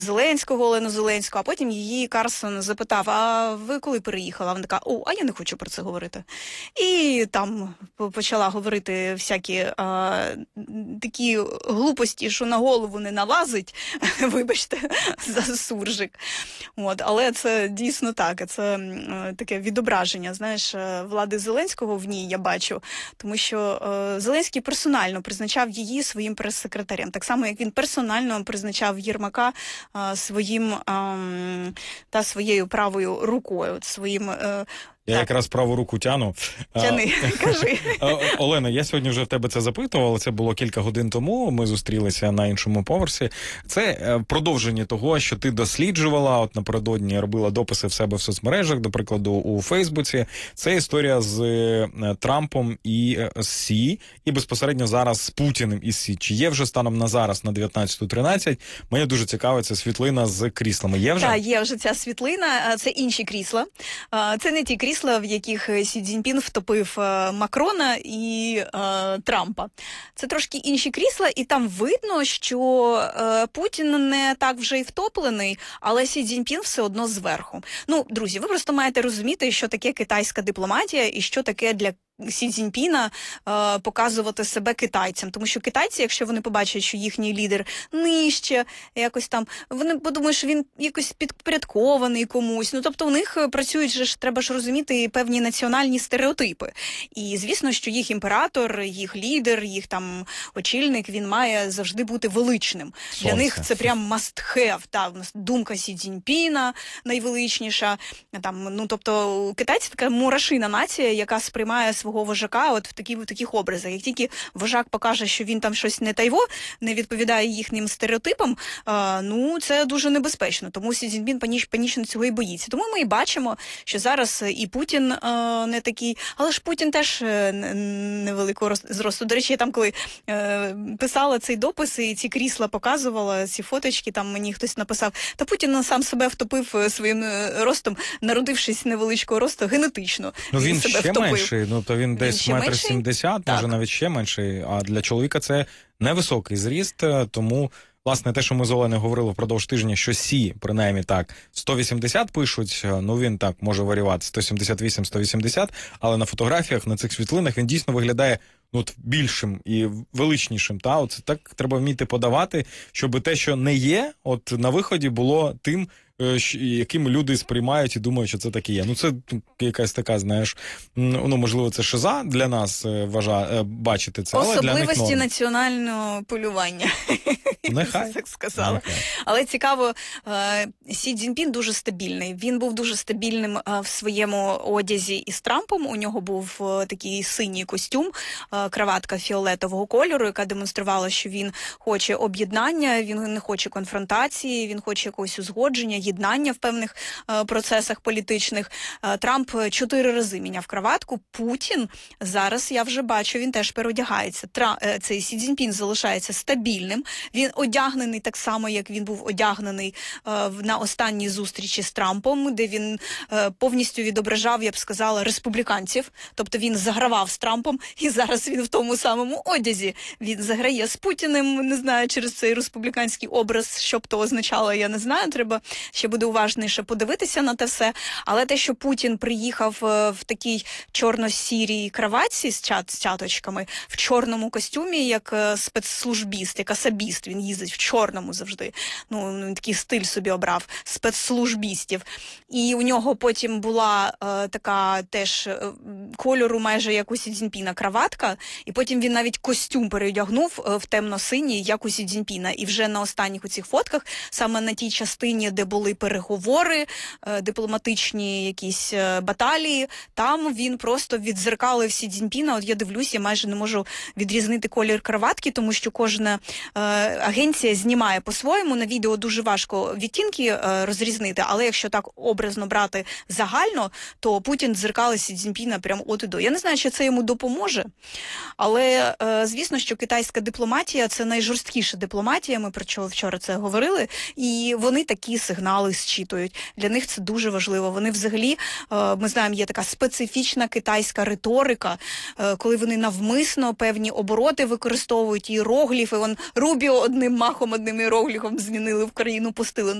Зеленського, Олену Зеленську, а потім її Карсон запитав, а ви коли переїхала? Вона така, а я не хочу про це говорити. І там почала говорити всякі такі глупості, що на голову не налазить, вибачте, за суржик. Але це дійсно так, це таке відображення, знаєш, влади Зеленського в ній, я бачу, тому що Зеленський персонально призначав її своїм прес-секретарем, так само, як він персонально призначав Єрмака своєю правою рукою, своїм... Я якраз праву руку тяну. Тяни, кажи. Олена, я сьогодні вже в тебе це запитував, але це було кілька годин тому, ми зустрілися на іншому поверсі. Це продовження того, що ти досліджувала, от напередодні робила дописи в себе в соцмережах, до прикладу, у Фейсбуці. Це історія з Трампом і Сі, і безпосередньо зараз з Путіним і Сі. Чи є вже станом на зараз, на 19:13? Мені дуже цікаво, це світлина з кріслами. Є вже? Так, є вже ця світлина, це інші крісла. Це не ті крісла, в яких Сі Цзіньпін втопив Макрона і Трампа. Це трошки інші крісла, і там видно, що Путін не так вже і втоплений, але Сі Цзіньпін все одно зверху. Друзі, ви просто маєте розуміти, що таке китайська дипломатія і що таке для Сі Цзіньпіна показувати себе китайцям. Тому що китайці, якщо вони побачать, що їхній лідер нижче, якось там, вони подумають, що він якось підпорядкований комусь. Тобто в них працюють, треба ж розуміти, певні національні стереотипи. І звісно, що їх імператор, їх лідер, їх там очільник, він має завжди бути величним. Сонце. Для них це прям must have. Думка Сі Цзіньпіна найвеличніша. Тобто китайці така мурашина нація, яка сприймає свого вожака от в таких образах. Як тільки вожак покаже, що він там щось не відповідає їхнім стереотипам, це дуже небезпечно. Тому Сі Цзіньпін панічно цього і боїться. Тому ми і бачимо, що зараз і Путін не такий, але ж Путін теж невеликого зросту. До речі, я там коли писала цей допис і ці крісла показувала, ці фоточки, там мені хтось написав, та Путін сам себе втопив своїм ростом, народившись невеличкого росту, генетично. Він себе ще втопив. Менший, то він десь 1,70 м, може навіть ще менший, а для чоловіка це невисокий зріст, тому, власне, те, що ми з Оленою говорили впродовж тижня, що Сі, принаймні так, 180 пишуть, він так може варіювати, 178-180, але на фотографіях, на цих світлинах він дійсно виглядає більшим і величнішим. Це так треба вміти подавати, щоб те, що не є, на виході було тим, яким люди сприймають і думають, що це таке є. Це якась така, знаєш, можливо, це шиза для нас бачити це, але для них особливості національного полювання. Нехай. Так сказала. Нехай. Але цікаво, Сі Цзіньпін дуже стабільний. Він був дуже стабільним в своєму одязі із Трампом. У нього був такий синій костюм, краватка фіолетового кольору, яка демонструвала, що він хоче об'єднання, він не хоче конфронтації, він хоче якогось узгодження, єднання в певних процесах політичних. Трамп 4 рази міняв краватку. Путін зараз, я вже бачу, він теж переодягається. Цей Сі Цзіньпін залишається стабільним. Він одягнений так само, як він був одягнений на останній зустрічі з Трампом, де він повністю відображав, я б сказала, республіканців. Тобто він загравав з Трампом, і зараз він в тому самому одязі. Він заграє з Путіним, не знаю, через цей республіканський образ, що б то означало, я не знаю. Треба ще буде уважніше подивитися на те все. Але те, що Путін приїхав в такій чорно-сірій краватці з цяточками, в чорному костюмі, як спецслужбіст, як асабіст, він їздить в чорному завжди. Такий стиль собі обрав, спецслужбістів. І у нього потім була така теж кольору майже як у Сі Цзіньпіна краватка, і потім він навіть костюм переодягнув в темно-синій, як у Сі Цзіньпіна. І вже на останніх оцих фотках, саме на тій частині, де були переговори, дипломатичні якісь баталії, там він просто віддзеркалив Сі Цзіньпіна. От я дивлюсь, я майже не можу відрізнити колір краватки, тому що кожна агенція знімає по-своєму. На відео дуже важко відтінки розрізнити, але якщо так образно брати загально, то Путін дзеркалить Сі Цзіньпіна прямо от і до. Я не знаю, чи це йому допоможе, але звісно, що китайська дипломатія – це найжорсткіша дипломатія, ми про що вчора це говорили, і вони такі сигнали журнали зчитують. Для них це дуже важливо. Вони взагалі, ми знаємо, є така специфічна китайська риторика, коли вони навмисно певні обороти використовують, іерогліфи. Рубіо одним махом, одним іерогліфом змінили в країну, пустили.